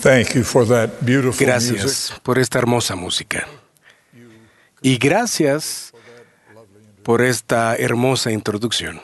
Thank you for that beautiful Gracias music. por esta hermosa música. Y gracias por esta hermosa introducción.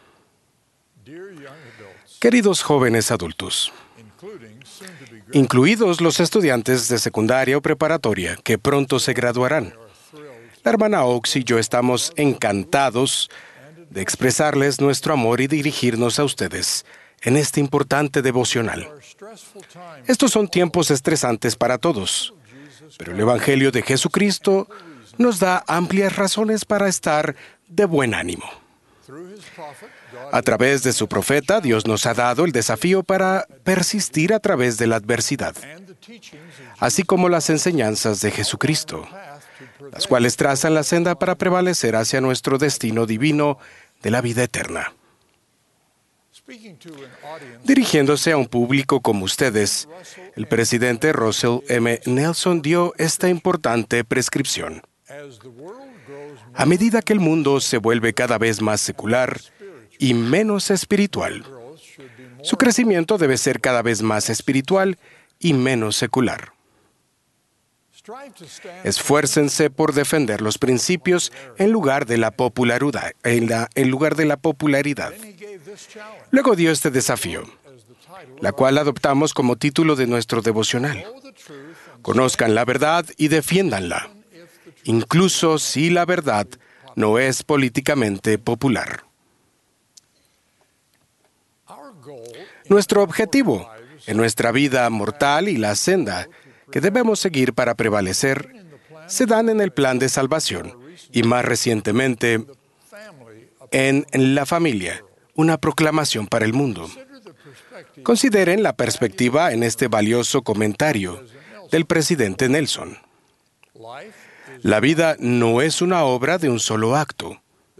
Queridos jóvenes adultos, incluidos los estudiantes de secundaria o preparatoria que pronto se graduarán, la hermana Oaks y yo estamos encantados de expresarles nuestro amor y dirigirnos a ustedes en este importante devocional. Estos son tiempos estresantes para todos, pero el Evangelio de Jesucristo nos da amplias razones para estar de buen ánimo. A través de su profeta, Dios nos ha dado el desafío para persistir a través de la adversidad, así como las enseñanzas de Jesucristo, las cuales trazan la senda para prevalecer hacia nuestro destino divino de la vida eterna. Dirigiéndose a un público como ustedes, el presidente Russell M. Nelson dio esta importante prescripción. A medida que el mundo se vuelve cada vez más secular y menos espiritual, su crecimiento debe ser cada vez más espiritual y menos secular. Esfuércense por defender los principios en lugar de la popularidad. Luego dio este desafío, la cual adoptamos como título de nuestro devocional. Conozcan la verdad y defiéndanla, incluso si la verdad no es políticamente popular. Nuestro objetivo en nuestra vida mortal y la senda que debemos seguir para prevalecer se dan en el plan de salvación y más recientemente en la familia, una proclamación para el mundo. Consideren la perspectiva en este valioso comentario del presidente Nelson. La vida no es una obra de un solo acto.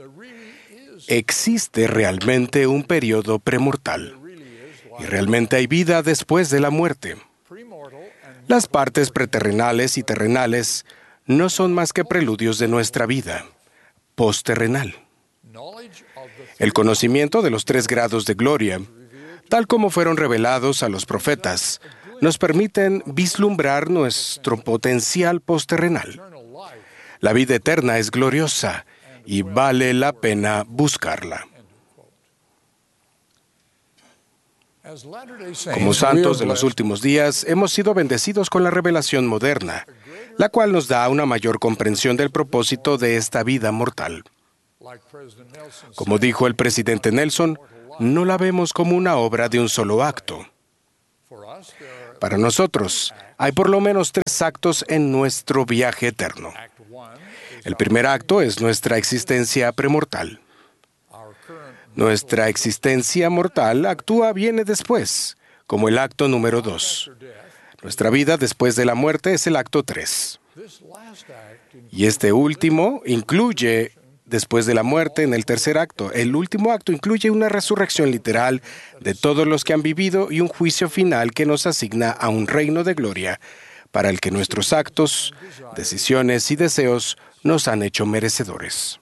Existe realmente un periodo premortal y realmente hay vida después de la muerte. Las partes preterrenales y terrenales no son más que preludios de nuestra vida postterrenal. El conocimiento de los 3 grados de gloria, tal como fueron revelados a los profetas, nos permiten vislumbrar nuestro potencial postterrenal. La vida eterna es gloriosa y vale la pena buscarla. Como santos de los últimos días, hemos sido bendecidos con la revelación moderna, la cual nos da una mayor comprensión del propósito de esta vida mortal. Como dijo el presidente Nelson, no la vemos como una obra de un solo acto. Para nosotros, hay por lo menos 3 actos en nuestro viaje eterno. El primer acto es nuestra existencia premortal. Nuestra existencia mortal viene después, como el acto número 2. Nuestra vida después de la muerte es el acto 3. Y este último incluye, después de la muerte, en el tercer acto. El último acto incluye una resurrección literal de todos los que han vivido y un juicio final que nos asigna a un reino de gloria para el que nuestros actos, decisiones y deseos nos han hecho merecedores.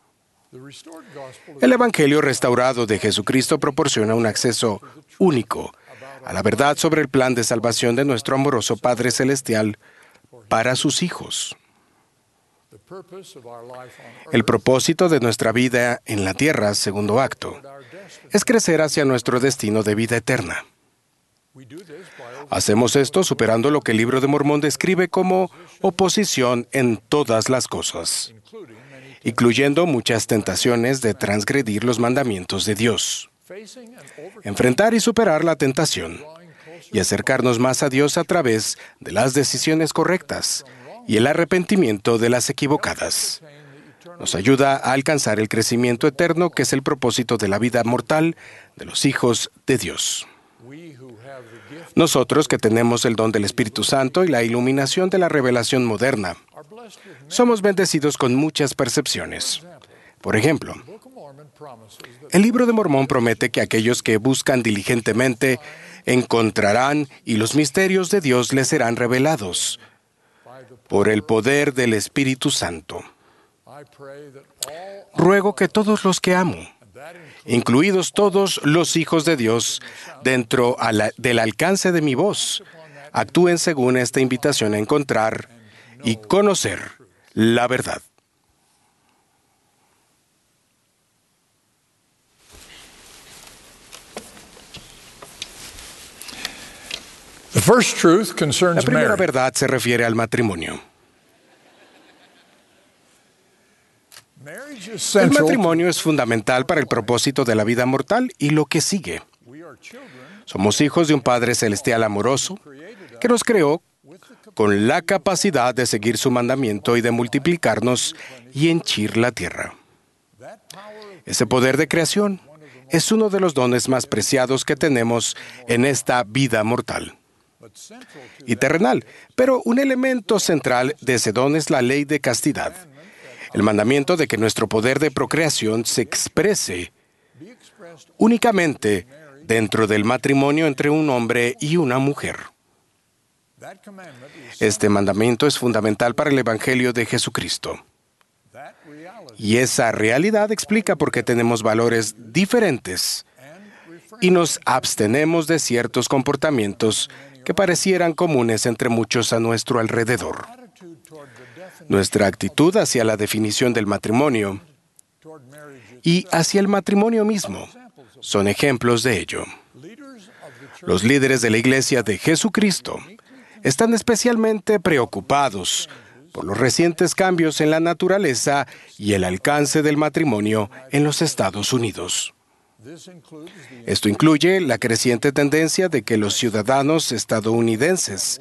El Evangelio restaurado de Jesucristo proporciona un acceso único a la verdad sobre el plan de salvación de nuestro amoroso Padre Celestial para sus hijos. El propósito de nuestra vida en la tierra, segundo acto, es crecer hacia nuestro destino de vida eterna. Hacemos esto superando lo que el Libro de Mormón describe como oposición en todas las cosas, incluyendo muchas tentaciones de transgredir los mandamientos de Dios. Enfrentar y superar la tentación y acercarnos más a Dios a través de las decisiones correctas y el arrepentimiento de las equivocadas. Nos ayuda a alcanzar el crecimiento eterno que es el propósito de la vida mortal de los hijos de Dios. Nosotros que tenemos el don del Espíritu Santo y la iluminación de la revelación moderna, somos bendecidos con muchas percepciones. Por ejemplo, el Libro de Mormón promete que aquellos que buscan diligentemente encontrarán y los misterios de Dios les serán revelados por el poder del Espíritu Santo. Ruego que todos los que amo, incluidos todos los hijos de Dios, dentro del alcance de mi voz, actúen según esta invitación a encontrar y conocer la verdad. The first truth La concerns primera marriage. verdad se refiere al matrimonio. Marriage is El central. matrimonio es fundamental para el propósito de la vida mortal y lo que sigue. We are children Somos hijos de un Padre Celestial amoroso que nos creó con la capacidad de seguir su mandamiento y de multiplicarnos y henchir la tierra. that power of Ese poder de creación es uno de los dones más preciados que tenemos en esta vida mortal but central to y terrenal, pero un elemento central de ese don es la ley de castidad, el mandamiento de que nuestro poder de procreación se exprese be expressed únicamente dentro del matrimonio entre un hombre y una mujer. that commandment is Este mandamiento es fundamental para el Evangelio de Jesucristo. that reality Y esa realidad explica por qué tenemos valores diferentes and refrain y nos abstenemos de ciertos comportamientos que parecieran comunes entre muchos a nuestro alrededor. attitude toward the definition Nuestra actitud hacia la definición del matrimonio toward marriage y hacia el matrimonio mismo son ejemplos de ello. leaders of the church Los líderes de la Iglesia de Jesucristo están especialmente preocupados por los recientes cambios en la naturaleza y el alcance del matrimonio en los Estados Unidos. this includes the Esto incluye la creciente tendencia de que los ciudadanos estadounidenses,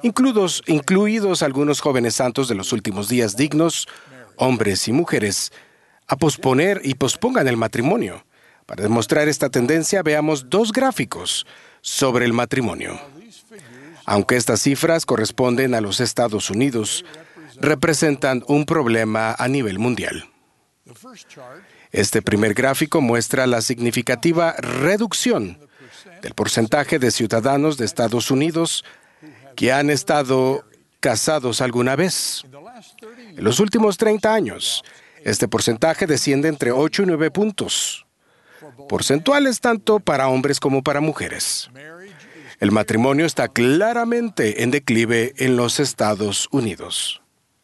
incluidos algunos jóvenes santos de los últimos días dignos, hombres y mujeres, a posponer y pospongan el matrimonio. Para demostrar esta tendencia, veamos dos gráficos sobre el matrimonio. these figures Aunque estas cifras corresponden a los Estados Unidos, representan un problema a nivel mundial. the first chart Este primer gráfico muestra la significativa reducción del porcentaje de ciudadanos de Estados Unidos que han estado casados alguna vez. in the last 30 En los últimos 30 años, este porcentaje desciende entre 8 y 9 puntos porcentuales tanto para hombres como para mujeres. marriage is El matrimonio está claramente en declive en los Estados Unidos.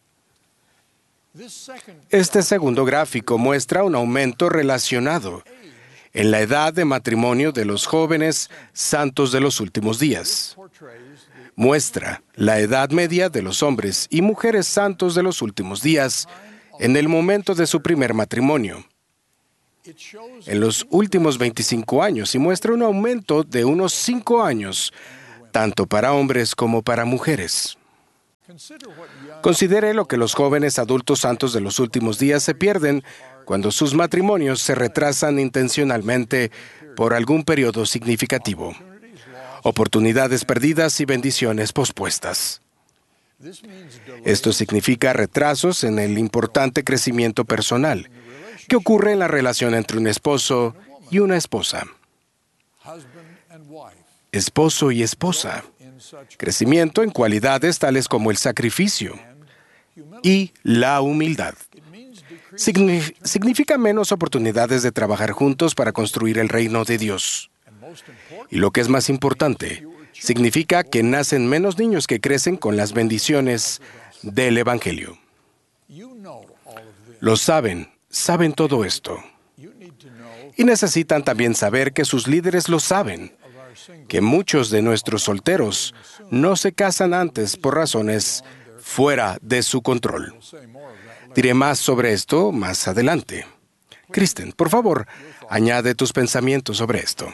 this second Este segundo gráfico muestra un aumento relacionado en la edad de matrimonio de los jóvenes santos de los últimos días. portrays the Muestra la edad media de los hombres y mujeres santos de los últimos días en el momento de su primer matrimonio, it shows en los últimos 25 años, y muestra un aumento de unos 5 años, tanto para hombres como para mujeres. consider what young Considere lo que los jóvenes adultos santos de los últimos días se pierden cuando sus matrimonios se retrasan intencionalmente por algún periodo significativo. Oportunidades perdidas y bendiciones pospuestas. this means delay Esto significa retrasos en el importante crecimiento personal que ocurre en la relación entre un esposo y una esposa, husband and wife esposo y esposa. in such Crecimiento en cualidades tales como el sacrificio humility. y la humildad. It means decrease Significa menos oportunidades de trabajar juntos para construir el reino de Dios. and most important Y lo que es más importante, significa que nacen menos niños que crecen con las bendiciones del Evangelio. you know all of this. Lo saben todo esto. You need to know Y necesitan también saber que sus líderes lo saben, of our single que muchos de nuestros solteros no se casan antes por razones fuera de su control. say more of that later. Diré más sobre esto más adelante. Kristen, por favor, añade tus pensamientos sobre esto.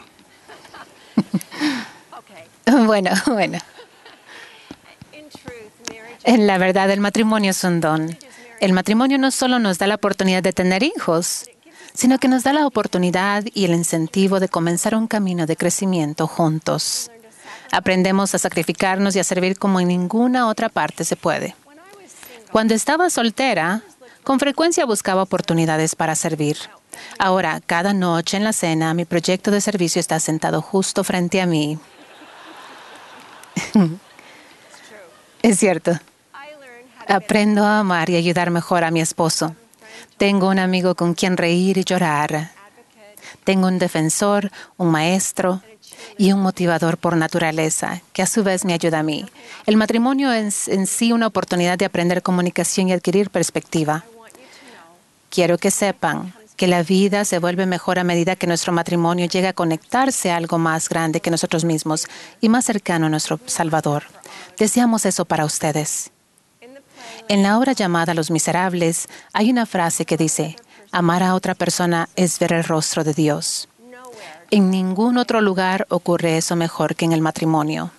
Bueno. En la verdad, el matrimonio es un don. El matrimonio no solo nos da la oportunidad de tener hijos, sino que nos da la oportunidad y el incentivo de comenzar un camino de crecimiento juntos. Aprendemos a sacrificarnos y a servir como en ninguna otra parte se puede. Cuando estaba soltera, con frecuencia buscaba oportunidades para servir. Ahora, cada noche en la cena, mi proyecto de servicio está sentado justo frente a mí. Es cierto. Aprendo a amar y ayudar mejor a mi esposo. Tengo un amigo con quien reír y llorar. Tengo un defensor, un maestro y un motivador por naturaleza, que a su vez me ayuda a mí. El matrimonio es en sí una oportunidad de aprender comunicación y adquirir perspectiva. Quiero que sepan que la vida se vuelve mejor a medida que nuestro matrimonio llega a conectarse a algo más grande que nosotros mismos y más cercano a nuestro Salvador. Deseamos eso para ustedes. En la obra llamada Los Miserables hay una frase que dice: amar a otra persona es ver el rostro de Dios. En ningún otro lugar ocurre eso mejor que en el matrimonio.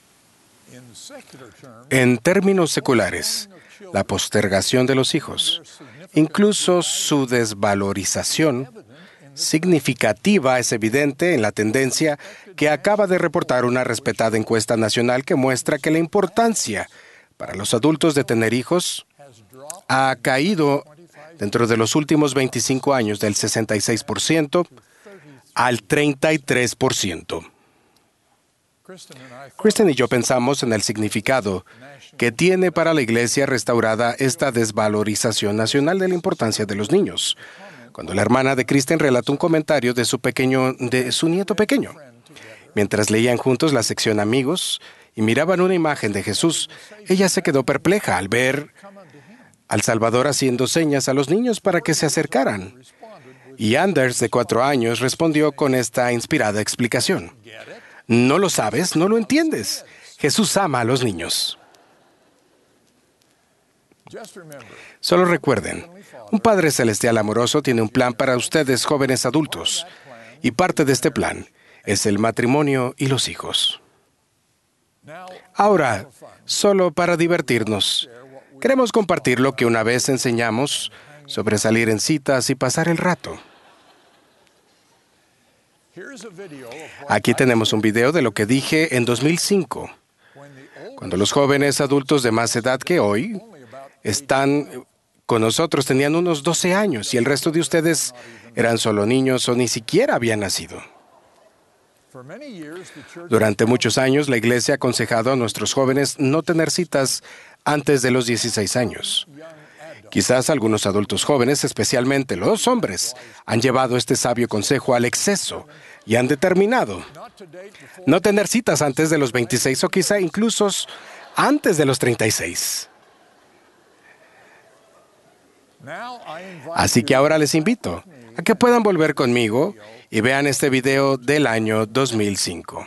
En términos seculares, la postergación de los hijos, incluso su desvalorización significativa, es evidente en la tendencia que acaba de reportar una respetada encuesta nacional que muestra que la importancia para los adultos de tener hijos ha caído dentro de los últimos 25 años del 66% al 33%. Kristen y yo pensamos en el significado que tiene para la Iglesia restaurada esta desvalorización nacional de la importancia de los niños. Cuando la hermana de Kristen relató un comentario de su nieto pequeño, mientras leían juntos la sección Amigos y miraban una imagen de Jesús, ella se quedó perpleja al ver al Salvador haciendo señas a los niños para que se acercaran. Y Anders, de 4 años, respondió con esta inspirada explicación: ¿no lo sabes? ¿No lo entiendes? Jesús ama a los niños. Solo recuerden, un Padre Celestial amoroso tiene un plan para ustedes, jóvenes adultos, y parte de este plan es el matrimonio y los hijos. Ahora, solo para divertirnos, queremos compartir lo que una vez enseñamos sobre salir en citas y pasar el rato. Aquí tenemos un video de lo que dije en 2005, cuando los jóvenes adultos de más edad que hoy están con nosotros tenían unos 12 años y el resto de ustedes eran solo niños o ni siquiera habían nacido. Durante muchos años, la Iglesia ha aconsejado a nuestros jóvenes no tener citas antes de los 16 años. Quizás algunos adultos jóvenes, especialmente los hombres, han llevado este sabio consejo al exceso y han determinado no tener citas antes de los 26 o quizá incluso antes de los 36. Así que ahora les invito a que puedan volver conmigo y vean este video del año 2005.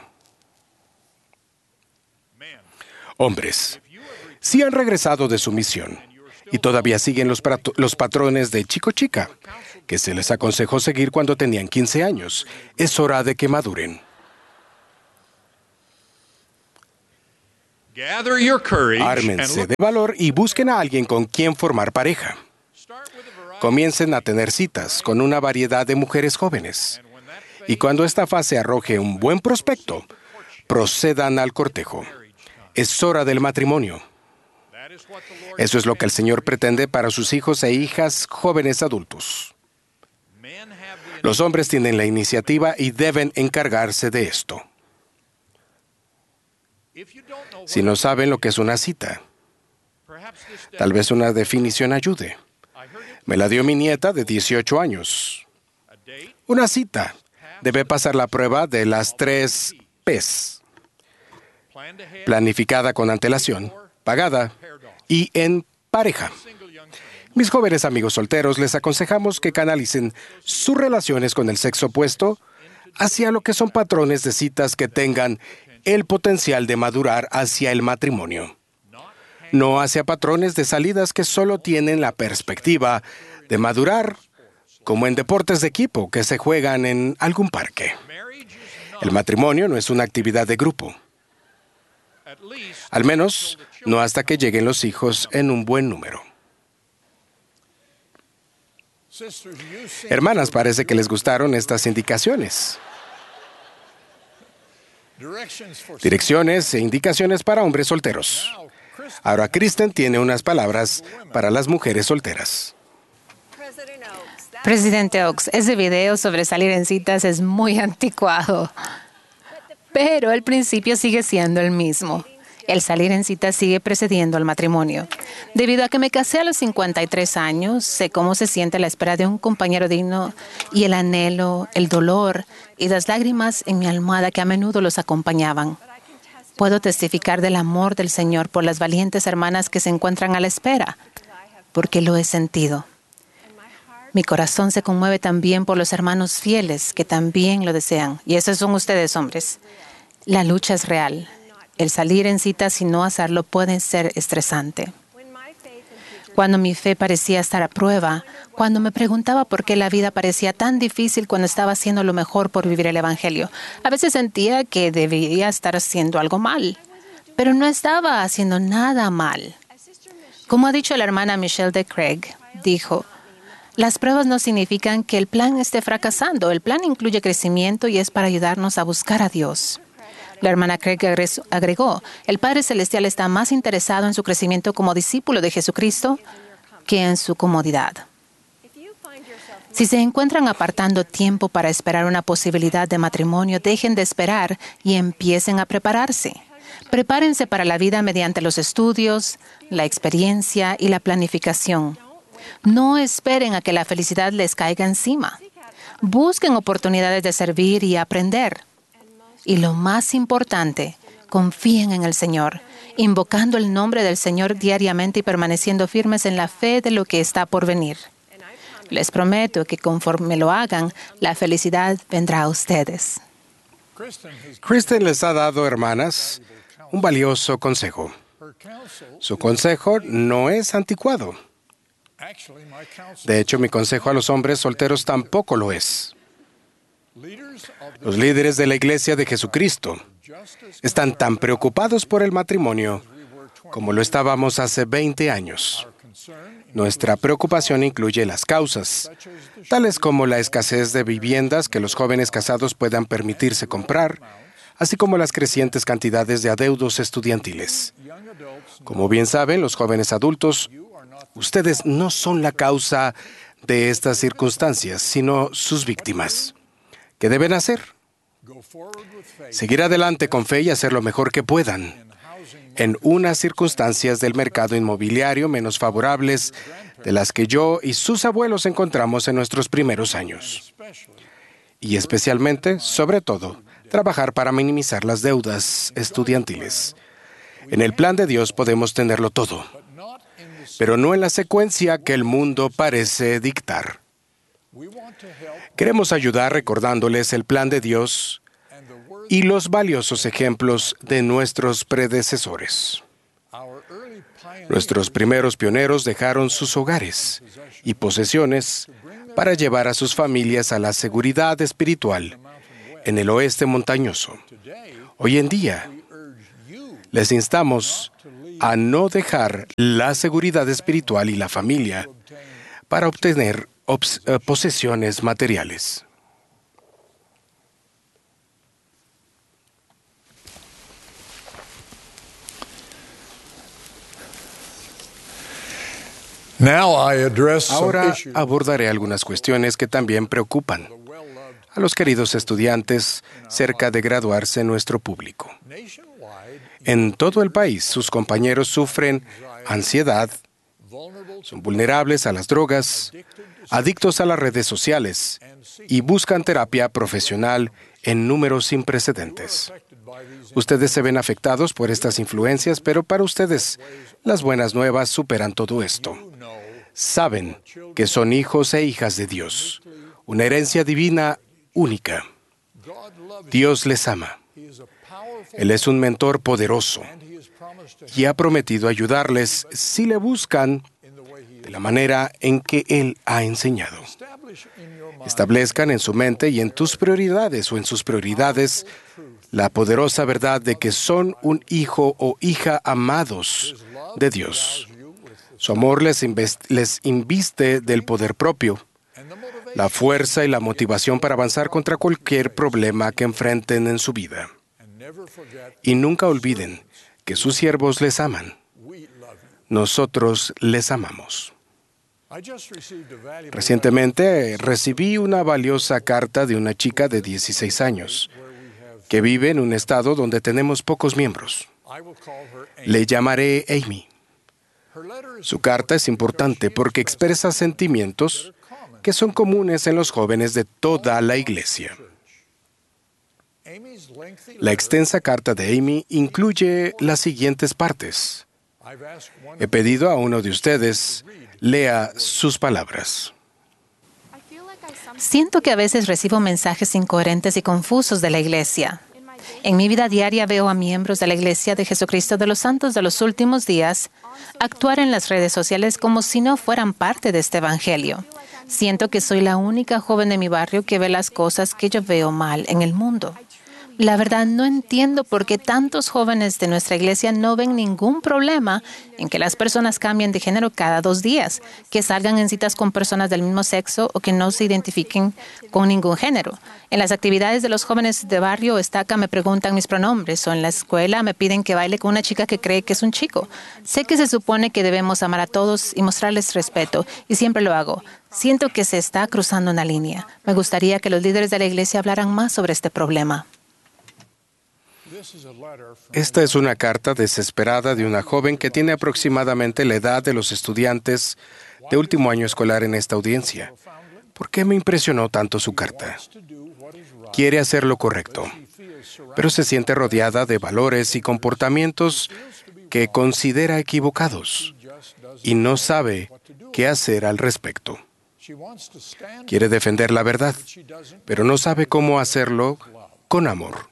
Hombres, si han regresado de su misión y todavía siguen los patrones de chico-chica que se les aconsejó seguir cuando tenían 15 años, es hora de que maduren. Ármense de valor y busquen a alguien con quien formar pareja. Comiencen a tener citas con una variedad de mujeres jóvenes. Y cuando esta fase arroje un buen prospecto, procedan al cortejo. Es hora del matrimonio. Eso es lo que el Señor pretende para sus hijos e hijas jóvenes adultos. Los hombres tienen la iniciativa y deben encargarse de esto. Si no saben lo que es una cita, tal vez una definición ayude. Me la dio mi nieta de 18 años. Una cita debe pasar la prueba de las 3 P's. Planificada con antelación, pagada y en pareja. Mis jóvenes amigos solteros les aconsejamos que canalicen sus relaciones con el sexo opuesto hacia lo que son patrones de citas que tengan el potencial de madurar hacia el matrimonio. No hacia patrones de salidas que solo tienen la perspectiva de madurar, como en deportes de equipo que se juegan en algún parque. El matrimonio no es una actividad de grupo. Al menos, no hasta que lleguen los hijos en un buen número. Hermanas, parece que les gustaron estas indicaciones. Direcciones e indicaciones para hombres solteros. Ahora Kristen tiene unas palabras para las mujeres solteras. Presidente Oaks, ese video sobre salir en citas es muy anticuado, pero el principio sigue siendo el mismo. El salir en cita sigue precediendo al matrimonio. Debido a que me casé a los 53 años, sé cómo se siente la espera de un compañero digno y el anhelo, el dolor y las lágrimas en mi almohada que a menudo los acompañaban. Puedo testificar del amor del Señor por las valientes hermanas que se encuentran a la espera, porque lo he sentido. Mi corazón se conmueve también por los hermanos fieles que también lo desean. Y esos son ustedes, hombres. La lucha es real. El salir en citas y no hacerlo puede ser estresante. Cuando mi fe parecía estar a prueba, cuando me preguntaba por qué la vida parecía tan difícil cuando estaba haciendo lo mejor por vivir el Evangelio, a veces sentía que debía estar haciendo algo mal, pero no estaba haciendo nada mal. Como ha dicho la hermana Michelle de Craig, dijo, las pruebas no significan que el plan esté fracasando. El plan incluye crecimiento y es para ayudarnos a buscar a Dios. La hermana Craig agregó, el Padre Celestial está más interesado en su crecimiento como discípulo de Jesucristo que en su comodidad. Si se encuentran apartando tiempo para esperar una posibilidad de matrimonio, dejen de esperar y empiecen a prepararse. Prepárense para la vida mediante los estudios, la experiencia y la planificación. No esperen a que la felicidad les caiga encima. Busquen oportunidades de servir y aprender. Y lo más importante, confíen en el Señor, invocando el nombre del Señor diariamente y permaneciendo firmes en la fe de lo que está por venir. Les prometo que conforme lo hagan, la felicidad vendrá a ustedes. Kristen les ha dado, hermanas, un valioso consejo. Su consejo no es anticuado. De hecho, mi consejo a los hombres solteros tampoco lo es. Los líderes de la Iglesia de Jesucristo están tan preocupados por el matrimonio como lo estábamos hace 20 años. Nuestra preocupación incluye las causas, tales como la escasez de viviendas que los jóvenes casados puedan permitirse comprar, así como las crecientes cantidades de adeudos estudiantiles. Como bien saben, los jóvenes adultos, ustedes no son la causa de estas circunstancias, sino sus víctimas. ¿Qué deben hacer? Seguir adelante con fe y hacer lo mejor que puedan en unas circunstancias del mercado inmobiliario menos favorables de las que yo y sus abuelos encontramos en nuestros primeros años. Y especialmente, sobre todo, trabajar para minimizar las deudas estudiantiles. En el plan de Dios podemos tenerlo todo, pero no en la secuencia que el mundo parece dictar. Queremos ayudar recordándoles el plan de Dios y los valiosos ejemplos de nuestros predecesores. Nuestros primeros pioneros dejaron sus hogares y posesiones para llevar a sus familias a la seguridad espiritual en el oeste montañoso. Hoy en día, les instamos a no dejar la seguridad espiritual y la familia para obtener posesiones materiales. Ahora abordaré algunas cuestiones que también preocupan a los queridos estudiantes cerca de graduarse en nuestro público. En todo el país, sus compañeros sufren ansiedad, son vulnerables a las drogas, adictos a las redes sociales y buscan terapia profesional en números sin precedentes. Ustedes se ven afectados por estas influencias, pero para ustedes las buenas nuevas superan todo esto. Saben que son hijos e hijas de Dios, una herencia divina única. Dios les ama. Él es un mentor poderoso y ha prometido ayudarles si le buscan de la manera en que Él ha enseñado. Establezcan en su mente y en tus prioridades o en sus prioridades la poderosa verdad de que son un hijo o hija amados de Dios. Su amor les inviste del poder propio, la fuerza y la motivación para avanzar contra cualquier problema que enfrenten en su vida. Y nunca olviden que sus siervos les aman. Nosotros les amamos. Recientemente recibí una valiosa carta de una chica de 16 años que vive en un estado donde tenemos pocos miembros. I will call her Amy. Le llamaré Amy. Her letter is Su carta es importante porque expresa sentimientos que son comunes en los jóvenes de toda la iglesia. Amy's lengthy La letter. extensa carta de Amy incluye las siguientes partes. I've asked one He pedido a uno de ustedes lea sus palabras. Siento que a veces recibo mensajes incoherentes y confusos de la Iglesia. En mi vida diaria veo a miembros de la Iglesia de Jesucristo de los Santos de los Últimos Días actuar en las redes sociales como si no fueran parte de este Evangelio. Siento que soy la única joven de mi barrio que ve las cosas que yo veo mal en el mundo. La verdad, no entiendo por qué tantos jóvenes de nuestra iglesia no ven ningún problema en que las personas cambien de género cada 2 días, que salgan en citas con personas del mismo sexo o que no se identifiquen con ningún género. En las actividades de los jóvenes de barrio o estaca me preguntan mis pronombres, o en la escuela me piden que baile con una chica que cree que es un chico. Sé que se supone que debemos amar a todos y mostrarles respeto, y siempre lo hago. Siento que se está cruzando una línea. Me gustaría que los líderes de la iglesia hablaran más sobre este problema. Esta es una carta desesperada de una joven que tiene aproximadamente la edad de los estudiantes de último año escolar en esta audiencia. ¿Por qué me impresionó tanto su carta? Quiere hacer lo correcto, pero se siente rodeada de valores y comportamientos que considera equivocados y no sabe qué hacer al respecto. Quiere defender la verdad, pero no sabe cómo hacerlo con amor.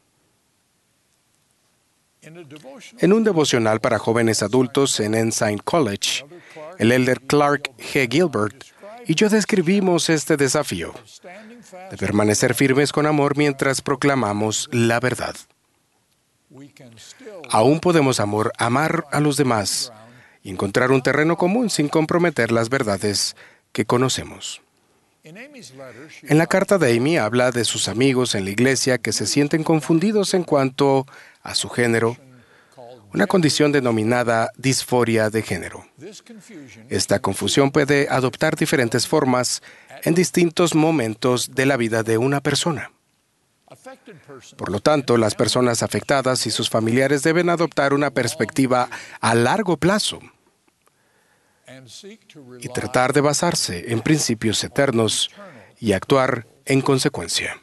En un devocional para jóvenes adultos en Ensign College, el elder Clark G. Gilbert y yo describimos este desafío de permanecer firmes con amor mientras proclamamos la verdad. Aún podemos amar a los demás y encontrar un terreno común sin comprometer las verdades que conocemos. En la carta de Amy habla de sus amigos en la iglesia que se sienten confundidos en cuanto a su género, una condición denominada disforia de género. Esta confusión puede adoptar diferentes formas en distintos momentos de la vida de una persona. Por lo tanto, las personas afectadas y sus familiares deben adoptar una perspectiva a largo plazo y tratar de basarse en principios eternos y actuar en consecuencia.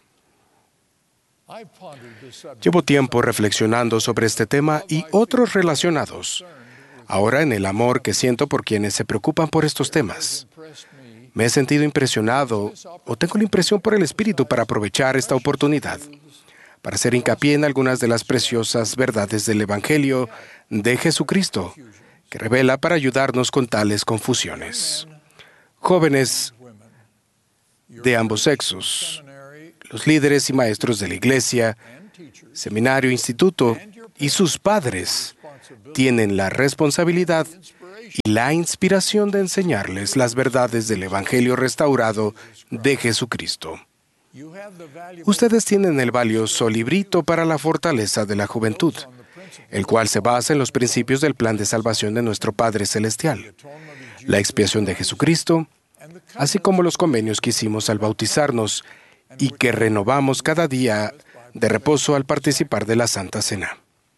Llevo tiempo reflexionando sobre este tema y otros relacionados, ahora en el amor que siento por quienes se preocupan por estos temas. Me he sentido impresionado o tengo la impresión por el Espíritu para aprovechar esta oportunidad, para hacer hincapié en algunas de las preciosas verdades del Evangelio de Jesucristo, que revela para ayudarnos con tales confusiones. Jóvenes de ambos sexos, los líderes y maestros de la iglesia, seminario, instituto y sus padres tienen la responsabilidad y la inspiración de enseñarles las verdades del Evangelio restaurado de Jesucristo. Ustedes tienen el valioso librito para la fortaleza de la juventud, el cual se basa en los principios del plan de salvación de nuestro Padre Celestial, la expiación de Jesucristo, así como los convenios que hicimos al bautizarnos y que renovamos cada día de reposo al participar de la Santa Cena.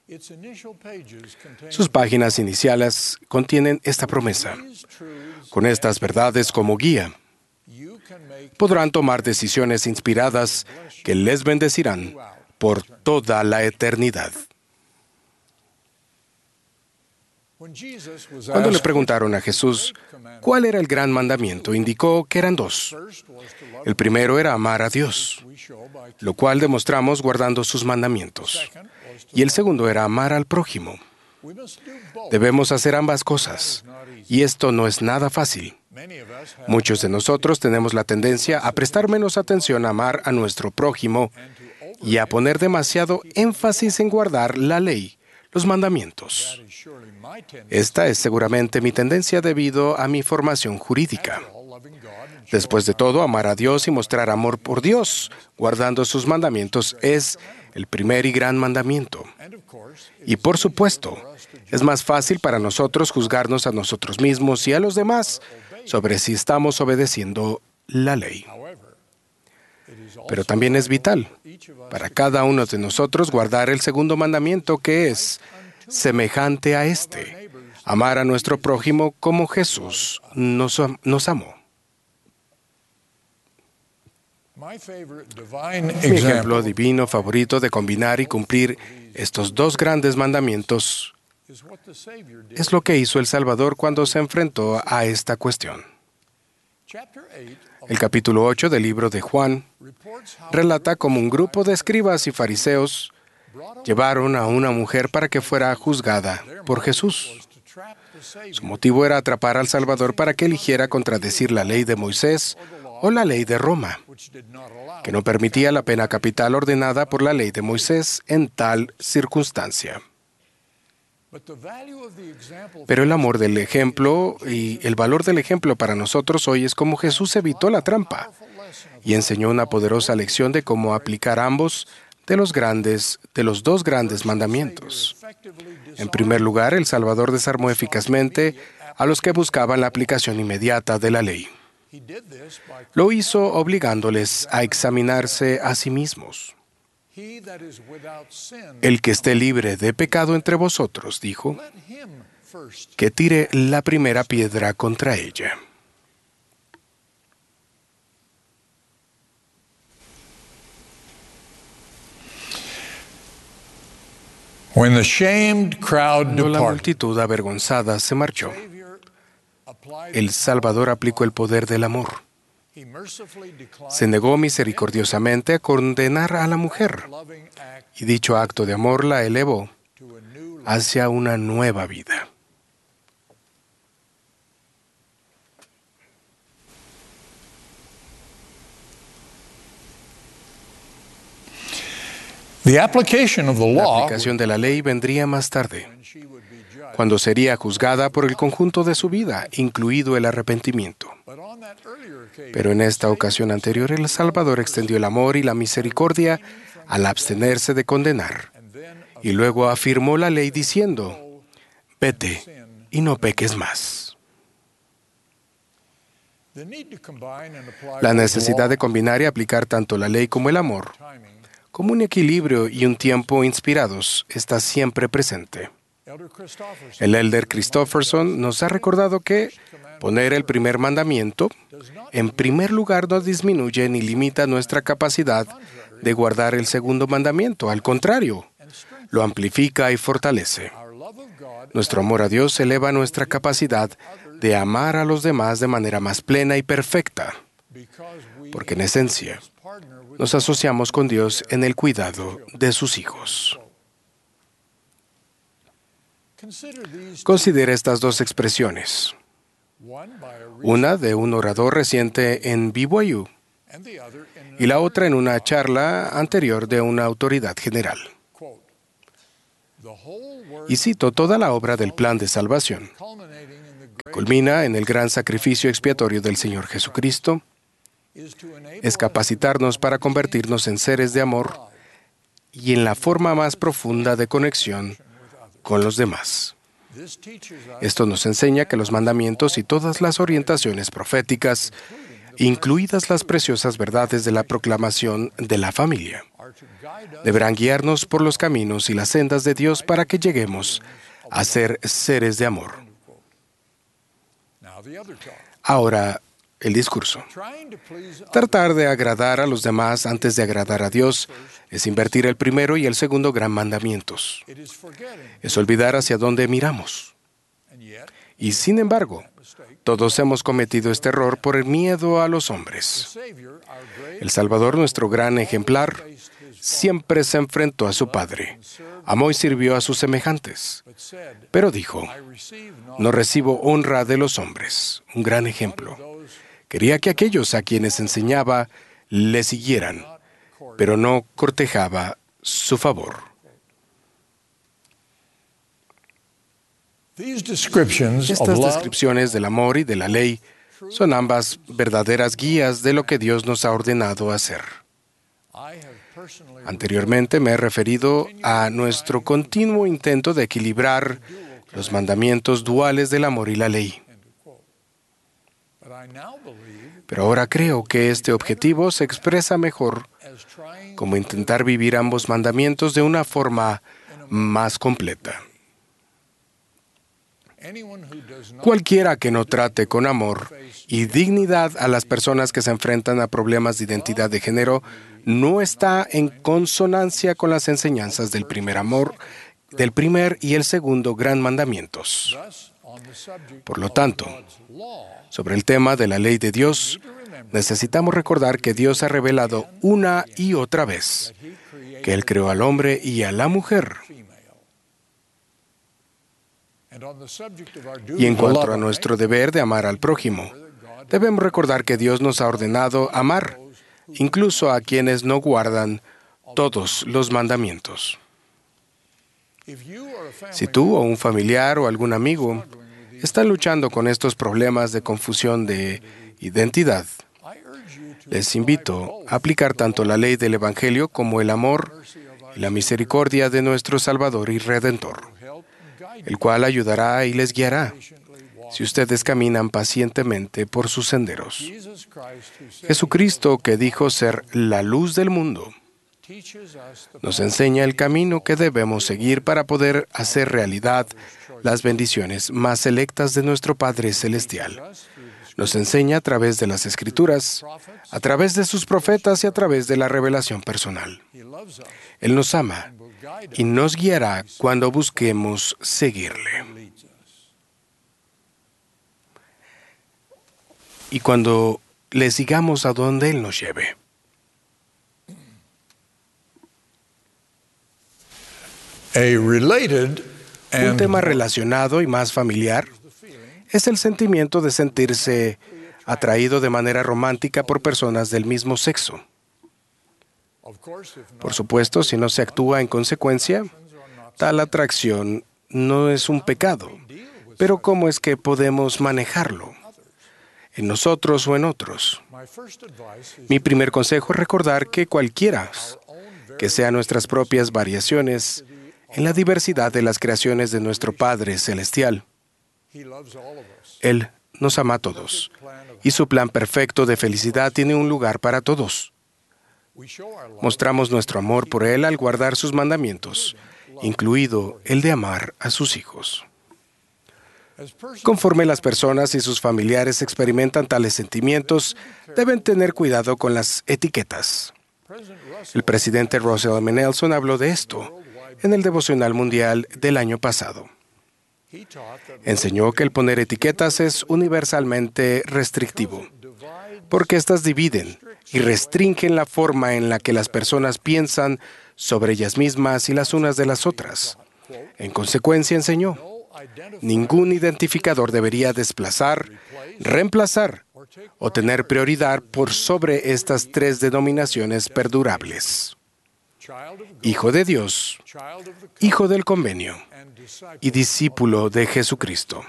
Sus páginas iniciales contienen esta promesa. Con estas verdades como guía, podrán tomar decisiones inspiradas que les bendecirán por toda la eternidad. Cuando le preguntaron a Jesús cuál era el gran mandamiento, indicó que eran 2. El primero era amar a Dios, lo cual demostramos guardando sus mandamientos. Y el segundo era amar al prójimo. Debemos hacer ambas cosas, y esto no es nada fácil. Muchos de nosotros tenemos la tendencia a prestar menos atención a amar a nuestro prójimo y a poner demasiado énfasis en guardar la ley, los mandamientos. Esta es seguramente mi tendencia debido a mi formación jurídica. Después de todo, amar a Dios y mostrar amor por Dios, guardando sus mandamientos, es el primer y gran mandamiento. Y por supuesto, es más fácil para nosotros juzgarnos a nosotros mismos y a los demás sobre si estamos obedeciendo la ley. Pero también es vital para cada uno de nosotros guardar el segundo mandamiento, que es: semejante a este, amar a nuestro prójimo como Jesús nos amó. Mi ejemplo divino favorito de combinar y cumplir estos dos grandes mandamientos es lo que hizo el Salvador cuando se enfrentó a esta cuestión. El capítulo 8 del libro de Juan relata cómo un grupo de escribas y fariseos llevaron a una mujer para que fuera juzgada por Jesús. Su motivo era atrapar al Salvador para que eligiera contradecir la ley de Moisés o la ley de Roma, que no permitía la pena capital ordenada por la ley de Moisés en tal circunstancia. Pero el amor del ejemplo y el valor del ejemplo para nosotros hoy es cómo Jesús evitó la trampa y enseñó una poderosa lección de cómo aplicar ambos de los dos grandes mandamientos. En primer lugar, el Salvador desarmó eficazmente a los que buscaban la aplicación inmediata de la ley. Lo hizo obligándoles a examinarse a sí mismos. El que esté libre de pecado entre vosotros, dijo, que tire la primera piedra contra ella. When the shamed crowd Cuando la departed, multitud avergonzada se marchó, el Salvador aplicó el poder del amor. Se negó misericordiosamente a condenar a la mujer, y dicho acto de amor la elevó hacia una nueva vida. the application of the La law aplicación de la ley vendría más tarde, cuando sería juzgada por el conjunto de su vida, incluido el arrepentimiento. Pero en esta ocasión anterior, el Salvador extendió el amor y la misericordia al abstenerse de condenar, y luego afirmó la ley diciendo, vete y no peques más. La necesidad de combinar y aplicar tanto la ley como el amor, como un equilibrio y un tiempo inspirados, está siempre presente. El elder Christofferson nos ha recordado que poner el primer mandamiento en primer lugar no disminuye ni limita nuestra capacidad de guardar el segundo mandamiento. Al contrario, lo amplifica y fortalece. Nuestro amor a Dios eleva nuestra capacidad de amar a los demás de manera más plena y perfecta, porque en esencia nos asociamos con Dios en el cuidado de sus hijos. Considera estas dos expresiones, una de un orador reciente en BYU y la otra en una charla anterior de una autoridad general. Y cito toda la obra del plan de salvación, que culmina en el gran sacrificio expiatorio del Señor Jesucristo, es capacitarnos para convertirnos en seres de amor y en la forma más profunda de conexión con los demás. Esto nos enseña que los mandamientos y todas las orientaciones proféticas, incluidas las preciosas verdades de la proclamación de la familia, deberán guiarnos por los caminos y las sendas de Dios para que lleguemos a ser seres de amor. Ahora, el discurso. Tratar de agradar a los demás antes de agradar a Dios es invertir el primero y el segundo gran mandamientos. Es olvidar hacia dónde miramos. Y sin embargo, todos hemos cometido este error por el miedo a los hombres. El Salvador, nuestro gran ejemplar, siempre se enfrentó a su Padre, amó y sirvió a sus semejantes, pero dijo, no recibo honra de los hombres. Un gran ejemplo. Quería que aquellos a quienes enseñaba le siguieran, pero no cortejaba su favor. Estas descripciones del amor y de la ley son ambas verdaderas guías de lo que Dios nos ha ordenado hacer. Anteriormente me he referido a nuestro continuo intento de equilibrar los mandamientos duales del amor y la ley. Pero ahora creo que este objetivo se expresa mejor como intentar vivir ambos mandamientos de una forma más completa. Cualquiera que no trate con amor y dignidad a las personas que se enfrentan a problemas de identidad de género no está en consonancia con las enseñanzas del primer y el segundo gran mandamientos. Por lo tanto, sobre el tema de la ley de Dios, necesitamos recordar que Dios ha revelado una y otra vez que Él creó al hombre y a la mujer. Y en cuanto a nuestro deber de amar al prójimo, debemos recordar que Dios nos ha ordenado amar, incluso a quienes no guardan todos los mandamientos. Si tú o un familiar o algún amigo están luchando con estos problemas de confusión de identidad, les invito a aplicar tanto la ley del Evangelio como el amor y la misericordia de nuestro Salvador y Redentor, el cual ayudará y les guiará si ustedes caminan pacientemente por sus senderos. Jesucristo, que dijo ser la luz del mundo, nos enseña el camino que debemos seguir para poder hacer realidad las bendiciones más selectas de nuestro Padre Celestial. Nos enseña a través de las Escrituras, a través de sus profetas y a través de la revelación personal. Él nos ama y nos guiará cuando busquemos seguirle. Y cuando le sigamos a donde Él nos lleve. Un tema relacionado y más familiar es el sentimiento de sentirse atraído de manera romántica por personas del mismo sexo. Por supuesto, si no se actúa en consecuencia, tal atracción no es un pecado. Pero ¿cómo es que podemos manejarlo? ¿En nosotros o en otros? Mi primer consejo es recordar que cualquiera que sean nuestras propias variaciones en la diversidad de las creaciones de nuestro Padre Celestial, Él nos ama a todos, y su plan perfecto de felicidad tiene un lugar para todos. Mostramos nuestro amor por Él al guardar sus mandamientos, incluido el de amar a sus hijos. Conforme las personas y sus familiares experimentan tales sentimientos, deben tener cuidado con las etiquetas. El presidente Russell M. Nelson habló de esto en el devocional mundial del año pasado. Enseñó que el poner etiquetas es universalmente restrictivo, porque éstas dividen y restringen la forma en la que las personas piensan sobre ellas mismas y las unas de las otras. En consecuencia, enseñó, ningún identificador debería desplazar, reemplazar o tener prioridad por sobre estas tres denominaciones perdurables: Hijo de Dios, Hijo del Convenio y discípulo de Jesucristo.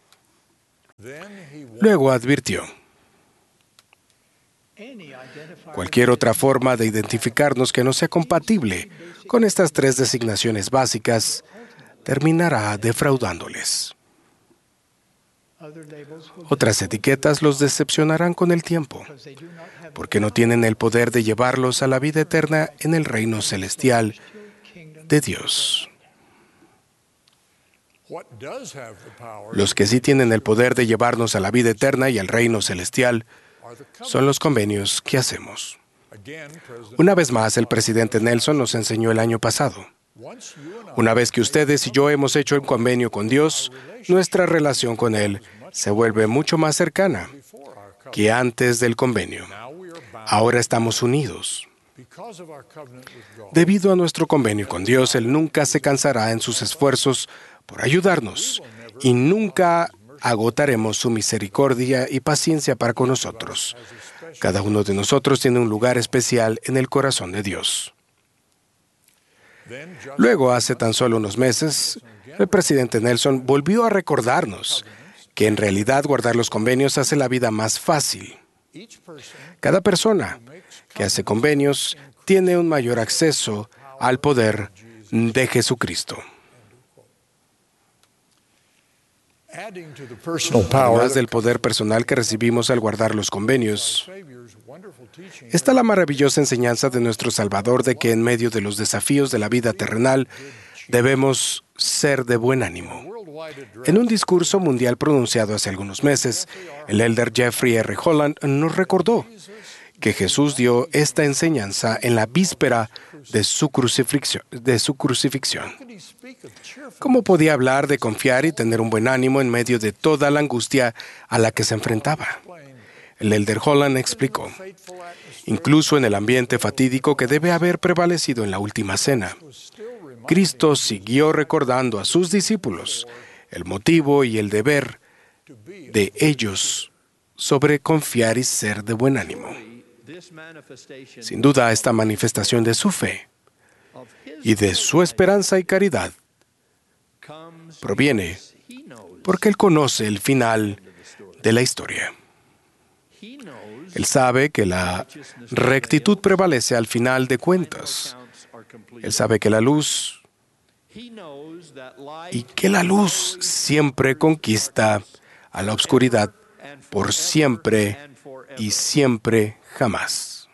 Luego advirtió, cualquier otra forma de identificarnos que no sea compatible con estas tres designaciones básicas terminará defraudándoles. Otras etiquetas los decepcionarán con el tiempo, porque no tienen el poder de llevarlos a la vida eterna en el reino celestial de Dios. Los que sí tienen el poder de llevarnos a la vida eterna y al reino celestial son los convenios que hacemos. Una vez más, el presidente Nelson nos enseñó el año pasado. Una vez que ustedes y yo hemos hecho un convenio con Dios, nuestra relación con Él se vuelve mucho más cercana que antes del convenio. Ahora estamos unidos. Debido a nuestro convenio con Dios, Él nunca se cansará en sus esfuerzos por ayudarnos y nunca agotaremos su misericordia y paciencia para con nosotros. Cada uno de nosotros tiene un lugar especial en el corazón de Dios. Luego, hace tan solo unos meses, el presidente Nelson volvió a recordarnos que en realidad guardar los convenios hace la vida más fácil. Cada persona que hace convenios tiene un mayor acceso al poder de Jesucristo. Además del poder personal que recibimos al guardar los convenios, está la maravillosa enseñanza de nuestro Salvador de que en medio de los desafíos de la vida terrenal debemos ser de buen ánimo. En un discurso mundial pronunciado hace algunos meses, el elder Jeffrey R. Holland nos recordó que Jesús dio esta enseñanza en la víspera de su crucifixión. ¿Cómo podía hablar de confiar y tener un buen ánimo en medio de toda la angustia a la que se enfrentaba? El elder Holland explicó: incluso en el ambiente fatídico que debe haber prevalecido en la última cena, Cristo siguió recordando a sus discípulos el motivo y el deber de ellos sobre confiar y ser de buen ánimo. Sin duda, esta manifestación de su fe y de su esperanza y caridad proviene porque Él conoce el final de la historia. Él sabe que la rectitud prevalece al final de cuentas. Él sabe que la luz siempre conquista a la oscuridad por siempre y siempre jamás.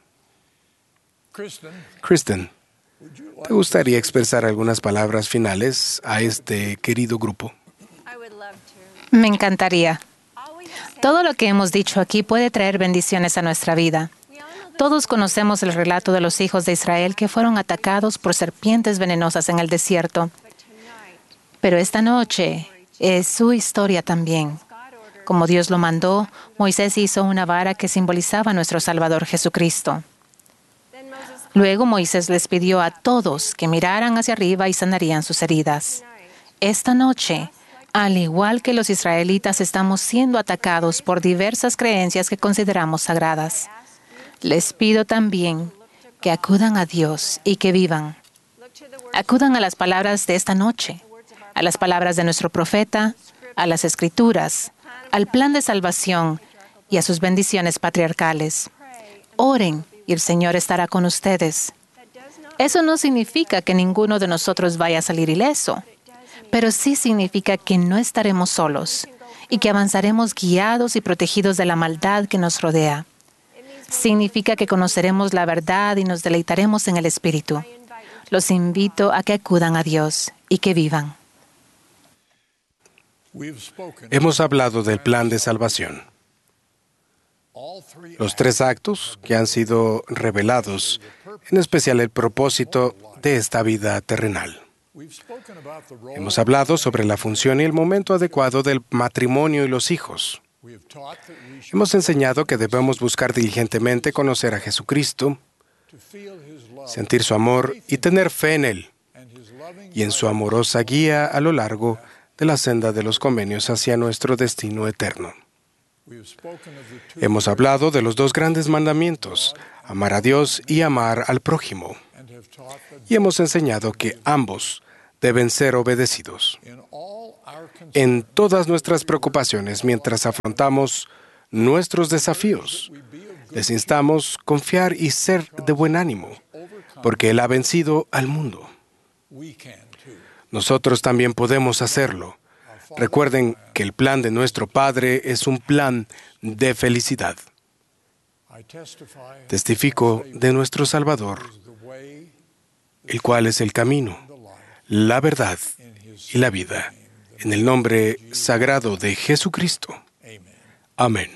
Kristen, ¿te gustaría expresar algunas palabras finales a este querido grupo? Me encantaría. Todo lo que hemos dicho aquí puede traer bendiciones a nuestra vida. Todos conocemos el relato de los hijos de Israel que fueron atacados por serpientes venenosas en el desierto. Pero esta noche es su historia también. Como Dios lo mandó, Moisés hizo una vara que simbolizaba a nuestro Salvador Jesucristo. Luego Moisés les pidió a todos que miraran hacia arriba y sanarían sus heridas. Esta noche, al igual que los israelitas, estamos siendo atacados por diversas creencias que consideramos sagradas. Les pido también que acudan a Dios y que vivan. Acudan a las palabras de esta noche, a las palabras de nuestro profeta, a las Escrituras, al plan de salvación y a sus bendiciones patriarcales. Oren y el Señor estará con ustedes. Eso no significa que ninguno de nosotros vaya a salir ileso, pero sí significa que no estaremos solos y que avanzaremos guiados y protegidos de la maldad que nos rodea. Significa que conoceremos la verdad y nos deleitaremos en el Espíritu. Los invito a que acudan a Dios y que vivan. Hemos hablado del plan de salvación. Los 3 actos que han sido revelados, en especial el propósito de esta vida terrenal. Hemos hablado sobre la función y el momento adecuado del matrimonio y los hijos. Hemos enseñado que debemos buscar diligentemente conocer a Jesucristo, sentir su amor y tener fe en Él, y en su amorosa guía a lo largo de la senda de los convenios hacia nuestro destino eterno. Hemos hablado de los 2 grandes mandamientos, amar a Dios y amar al prójimo, y hemos enseñado que ambos deben ser obedecidos. En todas nuestras preocupaciones mientras afrontamos nuestros desafíos, les instamos a confiar y ser de buen ánimo, porque Él ha vencido al mundo. Nosotros también podemos hacerlo. Recuerden que el plan de nuestro Padre es un plan de felicidad. Testifico de nuestro Salvador, el cual es el camino, la verdad y la vida. En el nombre sagrado de Jesucristo. Amén.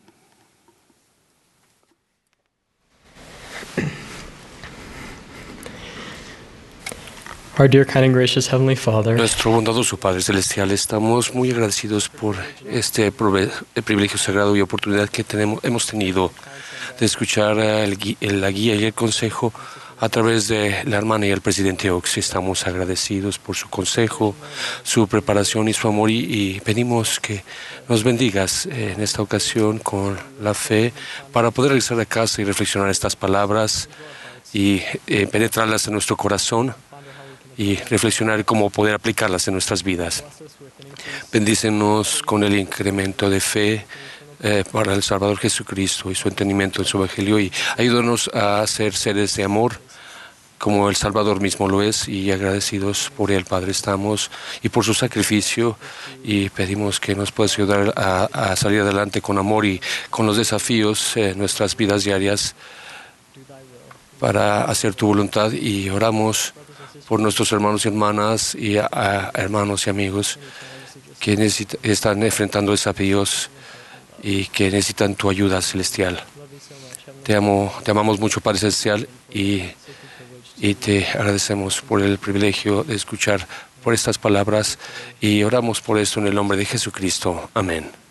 Our dear, kind and gracious Heavenly Father, Nuestro bondadoso Padre Celestial, estamos muy agradecidos por este privilegio sagrado y oportunidad que hemos tenido de escuchar la guía y el consejo a través de la hermana y el presidente Oaks. Estamos agradecidos por su consejo, su preparación y su amor y pedimos que nos bendigas en esta ocasión con la fe para poder regresar a casa y reflexionar estas palabras y penetrarlas en nuestro corazón y reflexionar cómo poder aplicarlas en nuestras vidas. Bendícenos con el incremento de fe para el Salvador Jesucristo y su entendimiento en su Evangelio, y ayúdanos a ser seres de amor como el Salvador mismo lo es, y agradecidos por Él, Padre, estamos, y por su sacrificio, y pedimos que nos puedas ayudar a salir adelante con amor y con los desafíos en nuestras vidas diarias para hacer tu voluntad, y oramos por nuestros hermanos y hermanas y hermanos y amigos que están enfrentando desafíos y que necesitan tu ayuda celestial. Te amamos mucho, Padre Celestial, y te agradecemos por el privilegio de escuchar por estas palabras y oramos por esto en el nombre de Jesucristo. Amén.